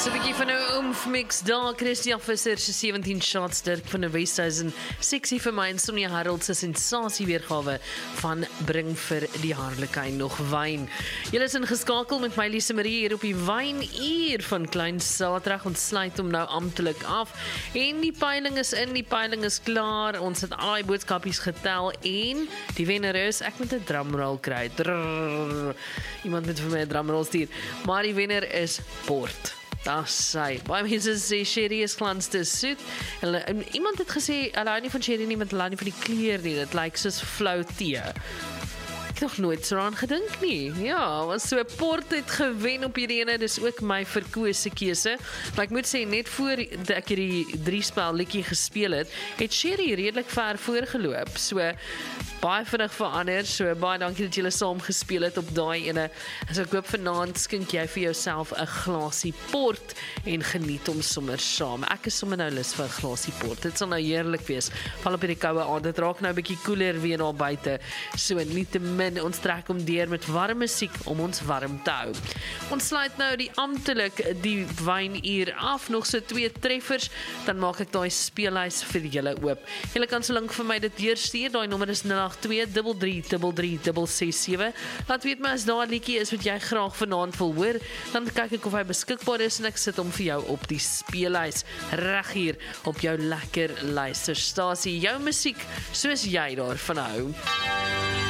So 'n bietjie van 'n oomfmix daar, Christian Visser se 17 shots, Dirk van der Westhuizen, seksie vir my en Sonja Harold se sensasie weergawe van Bring vir die Harlekyn nog wyn. Julle is ingeskakel met my Lise Marie hier op die wynuur van Klein Saterdag. Ons sluit hom nou amptelik af en die peiling is in, die peiling is klaar. Ons het al die boodskapies getel en die wenner is, ek moet 'n drumroll kry. Drrrr. Iemand moet vir my 'n drumroll stuur. Maar die wenner is Port. Daar sy. Baie mense sê sherry is glans te soet. En iemand het gesê, hulle hou nie van sherry nie, want hulle hou nie van die kleur nie. Dit lyk soos flou tee. Ek nog nooit so aan gedink nie. Ja, was so Port het gewen op hierdie ene, dis ook my verkose keuse. Maar ek moet sê, net voor ek hierdie 3-spel liedjie gespeel het Sherry redelik ver voorgeloop. So baie vinnig verander. So baie dankie dat julle saam gespeel het op daai ene. So ek hoop vanaand skink jy vir jouself 'n glasie Port en geniet hom sommer saam. Ek is sommer nou lus vir 'n glasie Port. Dit sal nou heerlik wees. Val op hierdie koue aand. Dit raak nou 'n bietjie koeler weer daar buite. So nietemin, ons trek hom deur met warm musiek om ons warm te hou. Ons sluit nou die wynuur af. Nog so 2 treffers, dan maak ek daai speellys vir julle oop. Julle kan so lank vir my dit deurstuur. Daai nommer is 082333367. Laat weet my as daar 'n liedjie is wat jy graag vanaand wil hoor, dan kyk ek of hy beskikbaar is en ek sit hom vir jou op die speellys reg hier op jou lekker luisterstasie. Jou musiek soos jy daarvan hou.